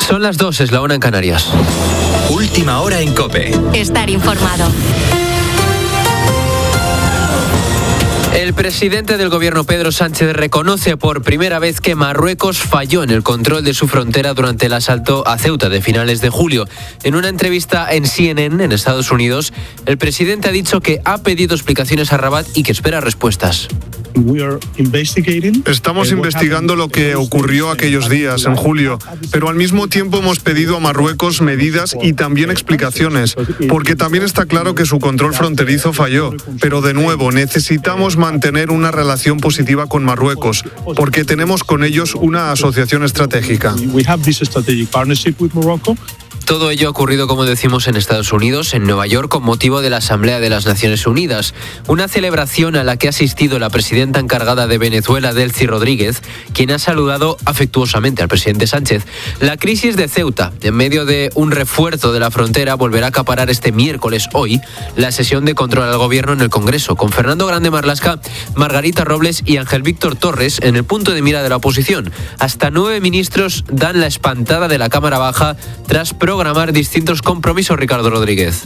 Son las 2, es la 1 en Canarias. Última hora en COPE. Estar informado. El presidente del gobierno, Pedro Sánchez, reconoce por primera vez que Marruecos falló en el control de su frontera durante el asalto a Ceuta de finales de julio. En una entrevista en CNN, en Estados Unidos, el presidente ha dicho que ha pedido explicaciones a Rabat y que espera respuestas. Estamos investigando lo que ocurrió aquellos días, en julio, pero al mismo tiempo hemos pedido a Marruecos medidas y también explicaciones, porque también está claro que su control fronterizo falló. Pero de nuevo, necesitamos mantener una relación positiva con Marruecos, porque tenemos con ellos una asociación estratégica. Todo ello ha ocurrido, como decimos, en Estados Unidos, en Nueva York, con motivo de la Asamblea de las Naciones Unidas. Una celebración a la que ha asistido la presidenta encargada de Venezuela, Delcy Rodríguez, quien ha saludado afectuosamente al presidente Sánchez. La crisis de Ceuta, en medio de un refuerzo de la frontera, volverá a acaparar este miércoles, hoy, la sesión de control al gobierno en el Congreso, con Fernando Grande Marlaska, Margarita Robles y Ángel Víctor Torres en el punto de mira de la oposición. Hasta 9 ministros dan la espantada de la Cámara Baja tras programar distintos compromisos. Ricardo Rodríguez.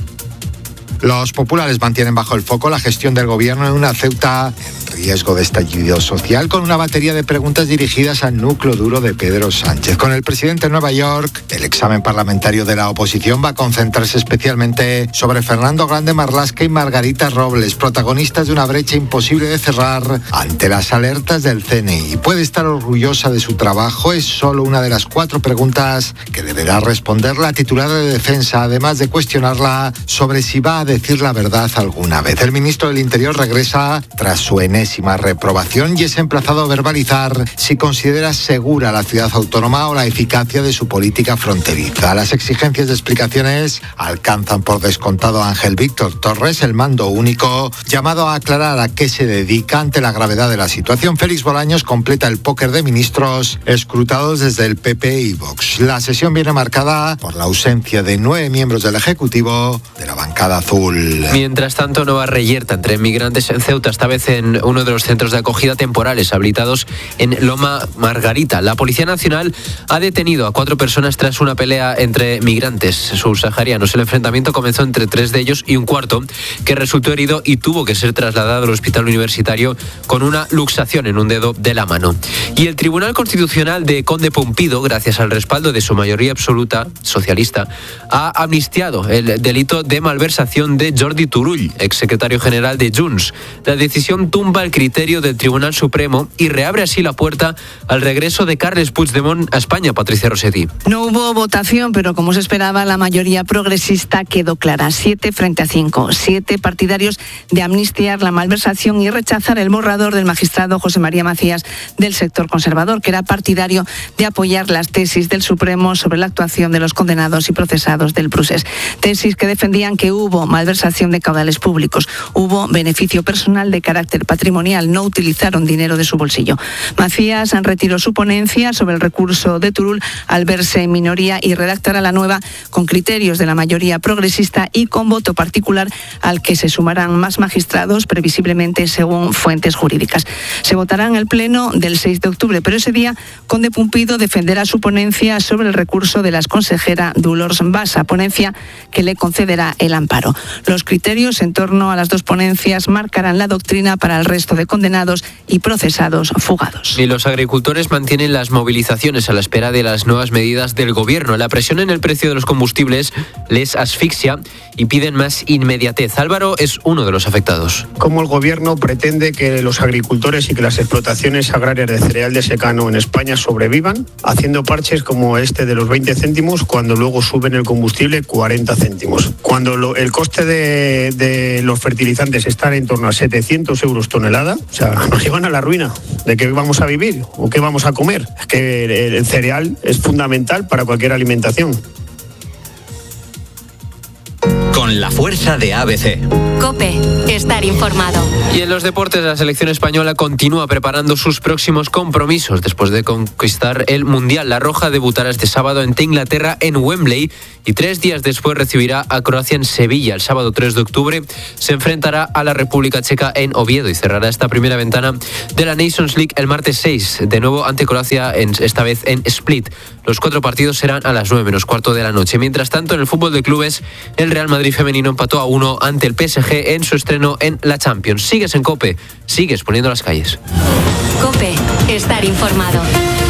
Los populares mantienen bajo el foco la gestión del gobierno en una Ceuta en riesgo de estallido social, con una batería de preguntas dirigidas al núcleo duro de Pedro Sánchez. Con el presidente de Nueva York, el examen parlamentario de la oposición va a concentrarse especialmente sobre Fernando Grande Marlaska y Margarita Robles, protagonistas de una brecha imposible de cerrar ante las alertas del CNI. Puede estar orgullosa de su trabajo, es solo una de las 4 preguntas que deberá responder la titular de Defensa, además de cuestionarla sobre si va a decir la verdad alguna vez. El ministro del Interior regresa tras su enésima reprobación y es emplazado a verbalizar si considera segura la ciudad autónoma o la eficacia de su política fronteriza. Las exigencias de explicaciones alcanzan por descontado a Ángel Víctor Torres, el mando único, llamado a aclarar a qué se dedica ante la gravedad de la situación. Félix Bolaños completa el póker de ministros escrutados desde el PP y Vox. La sesión viene marcada por la ausencia de 9 miembros del Ejecutivo de la bancada azul. Mientras tanto, nueva reyerta entre migrantes en Ceuta, esta vez en uno de los centros de acogida temporales habilitados en Loma Margarita. La Policía Nacional ha detenido a 4 personas tras una pelea entre migrantes subsaharianos. El enfrentamiento comenzó entre 3 de ellos y un cuarto, que resultó herido y tuvo que ser trasladado al hospital universitario con una luxación en un dedo de la mano. Y el Tribunal Constitucional de Conde Pumpido, gracias al respaldo de su mayoría absoluta socialista, ha amnistiado el delito de malversación de Jordi Turull, exsecretario general de Junts. La decisión tumba el criterio del Tribunal Supremo y reabre así la puerta al regreso de Carles Puigdemont a España. Patricia Rossetti. No hubo votación, pero como se esperaba, la mayoría progresista quedó clara. 7 frente a 5. 7 partidarios de amnistiar la malversación y rechazar el borrador del magistrado José María Macías del sector conservador, que era partidario de apoyar las tesis del Supremo sobre la actuación de los condenados y procesados del Prusés. Tesis que defendían que hubo malversación de caudales públicos, hubo beneficio personal de carácter patrimonial, no utilizaron dinero de su bolsillo. Macías retiró su ponencia sobre el recurso de Turull al verse en minoría y redactará la nueva con criterios de la mayoría progresista y con voto particular al que se sumarán más magistrados, previsiblemente según fuentes jurídicas. Se votará en el pleno del 6 de octubre, pero ese día Conde Pumpido defenderá su ponencia sobre el recurso de la exconsejera Dolors Bassa, ponencia que le concederá el amparo. Los criterios en torno a las 2 ponencias marcarán la doctrina para el resto de condenados y procesados fugados. Y los agricultores mantienen las movilizaciones a la espera de las nuevas medidas del gobierno. La presión en el precio de los combustibles les asfixia y piden más inmediatez. Álvaro es uno de los afectados. ¿Cómo el gobierno pretende que los agricultores y que las explotaciones agrarias de cereal de secano en España sobrevivan haciendo parches como este de los 20 céntimos cuando luego suben el combustible 40 céntimos? Cuando el coste de los fertilizantes está en torno a 700 euros tonelada, o sea, nos llevan a la ruina. ¿De qué vamos a vivir o qué vamos a comer? Es que el cereal es fundamental para cualquier alimentación. con la fuerza de ABC. COPE, estar informado. Y en los deportes, la selección española continúa preparando sus próximos compromisos después de conquistar el Mundial. La Roja debutará este sábado ante Inglaterra en Wembley y 3 días después recibirá a Croacia en Sevilla. El sábado 3 de octubre se enfrentará a la República Checa en Oviedo y cerrará esta primera ventana de la Nations League el martes 6, de nuevo ante Croacia, esta vez en Split. Los 4 partidos serán a las 9:15 de la noche. Mientras tanto, en el fútbol de clubes, el Real Madrid femenino empató a 1 ante el PSG en su estreno en la Champions. Sigues en COPE, sigues poniendo las calles. COPE, estar informado.